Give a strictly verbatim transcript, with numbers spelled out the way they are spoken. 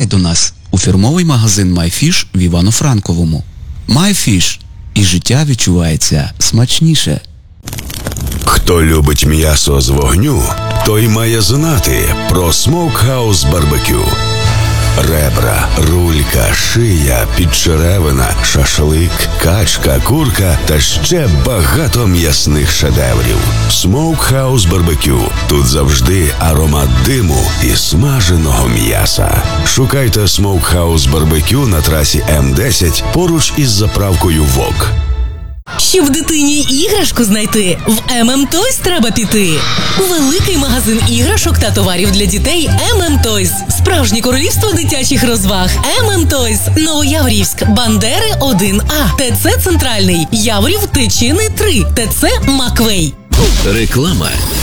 до нас у фірмовий магазин MyFish в Івано-Франковому. MyFish. І життя відчувається смачніше. Хто любить м'ясо з вогню, той має знати про Smokehouse BBQ. Ребра, рулька, шия, підчеревина, шашлик, качка, курка та ще багато м'ясних шедеврів. Smokehouse BBQ. Тут завжди аромат диму і смаженого м'яса. Шукайте Smokehouse BBQ на трасі М десять поруч із заправкою ВОК. Щоб дитині іграшку знайти, в ем ем Toys треба піти. Великий магазин іграшок та товарів для дітей ем ем Toys. Справжнє королівство дитячих розваг. ем ем Toys. Новояворівськ. Бандери один А. ТЦ Центральний. Яворів Тичини три. ТЦ Маквей. Реклама.